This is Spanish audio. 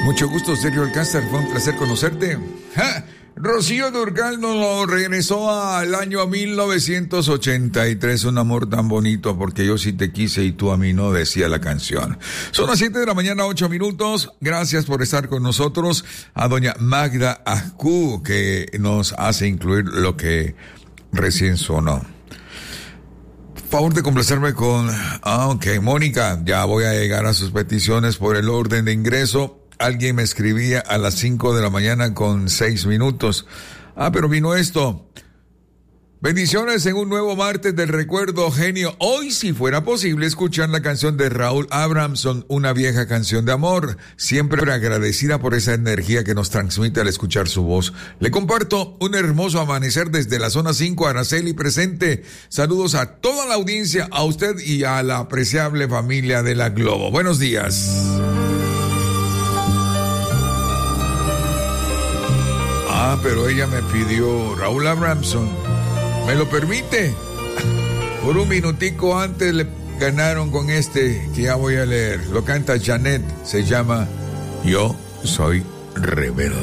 Mucho gusto, Sergio Alcázar. Fue un placer conocerte. ¡Ja! Rocío Dúrcal nos lo regresó al año 1983. Un amor tan bonito, porque yo sí te quise y tú a mí no, decía la canción. Son las 7 de la mañana, 8 minutos. Gracias por estar con nosotros. A doña Magda Ascú, que nos hace incluir lo que recién sonó. Favor de complacerme con... ok, Mónica, ya voy a llegar a sus peticiones por el orden de ingreso. Alguien me escribía a las 5 de la mañana con 6 minutos. Pero vino esto. Bendiciones en un nuevo martes del recuerdo, genio. Hoy, si fuera posible, escuchar la canción de Raúl Abramson, una vieja canción de amor. Siempre agradecida por esa energía que nos transmite al escuchar su voz. Le comparto un hermoso amanecer desde la zona 5, Araceli presente. Saludos a toda la audiencia, a usted y a la apreciable familia de la Globo. Buenos días. Pero ella me pidió Raúl Abramson. ¿Me lo permite? Por un minutico antes le ganaron con este que ya voy a leer. Lo canta Janet. Se llama Yo Soy Rebelde.